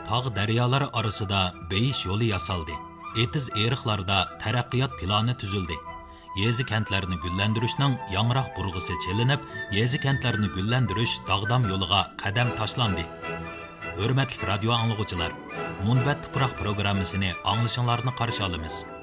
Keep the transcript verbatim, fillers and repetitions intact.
tog' daryolar orasida beyish yo'li yasaldi. Etiz eriqlarda taraqqiyot plani tuzildi. Yezi kentlarini gullantirishning yangroq burg'isi chelinib, yezi kentlarini gullantirish dog'dam yo'liga qadam tashlandi. Hurmatli radio anglag'uvchilar, Munbat tuproq programmasini anglashinglarni qarshi olamiz.